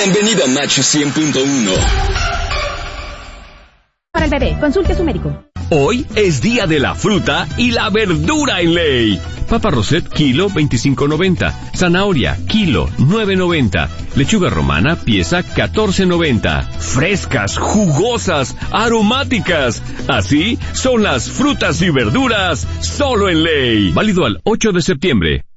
Bienvenido a Macho 100.1. Para el bebé, consulte a su médico. Hoy es día de la fruta y la verdura en Ley. Papa Rosette, kilo 25.90. Zanahoria, kilo 9.90. Lechuga romana, pieza 14.90. Frescas, jugosas, aromáticas. Así son las frutas y verduras solo en Ley. Válido al 8 de septiembre.